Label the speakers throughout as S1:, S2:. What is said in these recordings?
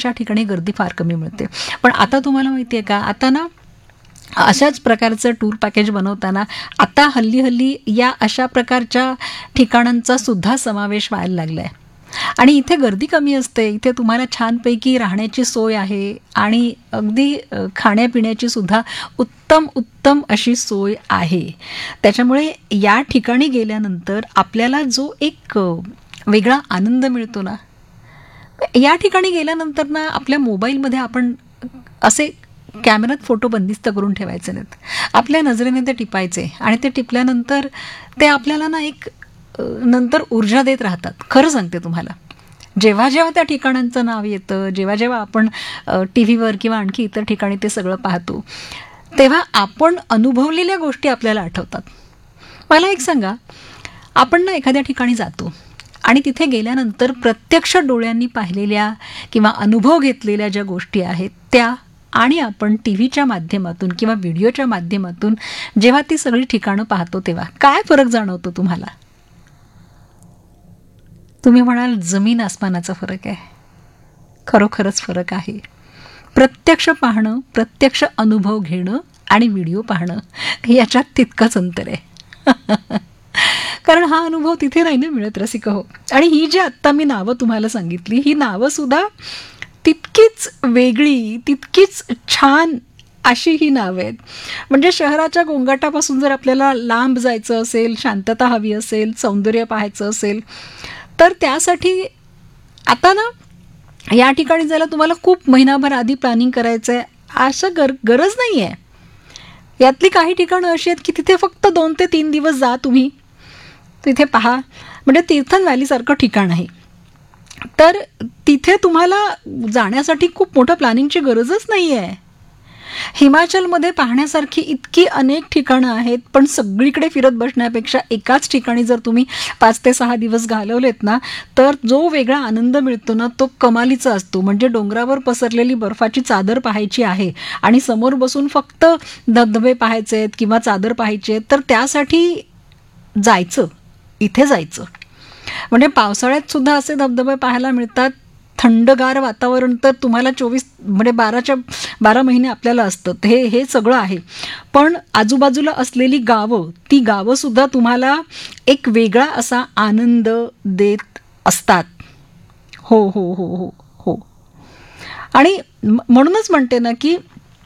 S1: अशा ठिकाणी गर्दी फार कमी मिळते. पण आता तुम्हाला माहिती आहे का, आता ना अशाच प्रकारचं टूर पॅकेज बनवताना आता हल्ली या अशा प्रकारच्या ठिकाणांचा सुद्धा समावेश व्हायला लागला आहे. आणि इथे गर्दी कमी असते, इथे तुम्हाला छानपैकी राहण्याची सोय आहे आणि अगदी खाण्यापिण्याची सुद्धा उत्तम उत्तम अशी सोय आहे. त्याच्यामुळे या ठिकाणी गेल्यानंतर आपल्याला जो एक वेगळा आनंद मिळतो ना, या ठिकाणी गेल्यानंतर ना आपल्या मोबाईलमध्ये आपण असे कॅमेऱ्यात फोटो बंदिस्त करून ठेवायचे नाहीत. आपल्या नजरेने ते टिपायचे आणि ते टिपल्यानंतर ते आपल्याला ना एक नंतर ऊर्जा देत राहतात. खरं सांगते तुम्हाला, जेव्हा जेव्हा त्या ठिकाणांचं नाव येतं, जेव्हा जेव्हा आपण टी व्हीवर किंवा आणखी इतर ठिकाणी ते सगळं पाहतो, तेव्हा आपण अनुभवलेल्या गोष्टी आपल्याला आठवतात. मला एक सांगा, आपण ना एखाद्या ठिकाणी जातो आणि तिथे गेल्यानंतर प्रत्यक्ष डोळ्यांनी पाहिलेल्या किंवा अनुभव घेतलेल्या ज्या गोष्टी आहेत त्या, आणि आपण टी व्हीच्या माध्यमातून किंवा व्हिडिओच्या माध्यमातून जेव्हा ती सगळी ठिकाणं पाहतो तेव्हा काय फरक जाणवतो तुम्हाला? तुम्ही म्हणाल जमीन आसमानाचा फरक आहे. खरोखरच फरक आहे. प्रत्यक्ष पाहणं, प्रत्यक्ष अनुभव घेणं आणि व्हिडिओ पाहणं याच्यात तितकंच अंतर आहे. कारण हा अनुभव तिथे नाही ना मिळत रसिक हो. आणि ही जी आत्ता मी नावं तुम्हाला सांगितली, ही नावं सुद्धा तितकीच वेगळी, तितकीच छान अशी ही नावं आहेत. म्हणजे शहराच्या गोंगाटापासून जर आपल्याला लांब जायचं असेल, शांतता हवी असेल, सौंदर्य पाहायचं असेल, तर त्यासाठी आता ना या ठिकाणी जायला तुम्हाला खूप महिनाभर आधी प्लॅनिंग करायचं आहे असं गरज नाही आहे. यातली काही ठिकाणं अशी आहेत की तिथे फक्त 2 ते 3 दिवस जा तुम्ही, तिथे पहा. म्हणजे तीर्थन व्हॅलीसारखं ठिकाण आहे, तर तिथे तुम्हाला जाण्यासाठी खूप मोठं प्लॅनिंगची गरजच नाही आहे. हिमाचलमध्ये पाहण्यासारखी इतकी अनेक ठिकाणं आहेत, पण सगळीकडे फिरत बसण्यापेक्षा एकाच ठिकाणी जर तुम्ही 5 ते 6 दिवस घालवलेत ना, तर जो वेगळा आनंद मिळतो ना तो कमालीचा असतो. म्हणजे डोंगरावर पसरलेली बर्फाची चादर पाहायची आहे आणि समोर बसून फक्त धबधबे पाहायचे आहेत किंवा चादर पाहायची आहेत, तर त्यासाठी जायचं, इथे जायचं. म्हणजे पावसाळ्यात सुद्धा असे धबधबे पाहायला मिळतात. थंडगार वातावरण तर तुम्हाला 12 महिने आपल्याला असतं, हे सगळं आहे. पण आजूबाजूला असलेली गावं, ती गावं सुद्धा तुम्हाला एक वेगळा असा आनंद देत असतात. हो हो हो हो हो. आणि म्हणूनच म्हणते ना की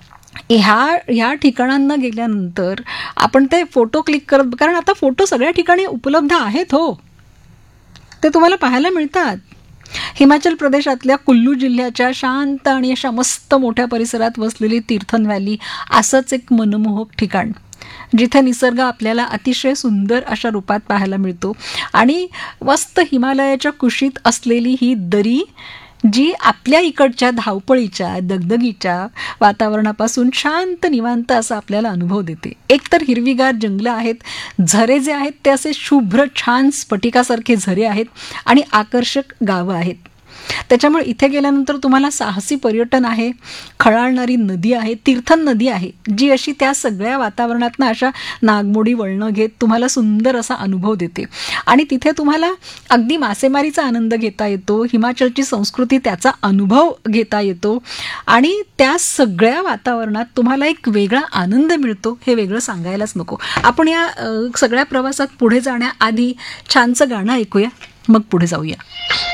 S1: ह्या ठिकाणांना गेल्यानंतर आपण ते फोटो क्लिक करत, कारण आता फोटो सगळ्या ठिकाणी उपलब्ध आहेत हो, ते तुम्हाला पाहायला मिळतात. हिमाचल प्रदेशातल्या कुल्लू जिल्ह्याच्या शांत आणि अशा मस्त मोठ्या परिसरात वसलेली तीर्थन व्हॅली असंच एक मनमोहक ठिकाण, जिथे निसर्ग आपल्याला अतिशय सुंदर अशा रूपात पाहायला मिळतो. आणि मस्त हिमालयाच्या कुशीत असलेली ही दरी, जी आपल्या इकडच्या धावपळीच्या दगदगीच्या वातावरणापासून शांत निवांत असा आपल्याला अनुभव देते. एकतर हिरवीगार जंगलं आहेत, झरे जे आहेत ते असे शुभ्र छान स्फटिकासारखे झरे आहेत आणि आकर्षक गावं आहेत. त्याच्यामुळे इथे गेल्यानंतर तुम्हाला साहसी पर्यटन आहे, खळाळणारी नदी आहे, तीर्थन नदी आहे, जी अशी त्या सगळ्या वातावरणातनं अशा नागमोडी वळणं घेत तुम्हाला सुंदर असा अनुभव देते. आणि तिथे तुम्हाला अगदी मासेमारीचा आनंद घेता येतो, हिमाचलची संस्कृती त्याचा अनुभव घेता येतो आणि त्या सगळ्या वातावरणात तुम्हाला एक वेगळा आनंद मिळतो. हे वेगळं सांगायलाच नको. आपण या सगळ्या प्रवासात पुढे जाण्याआधी छानसं गाणं ऐकूया, मग पुढे जाऊया.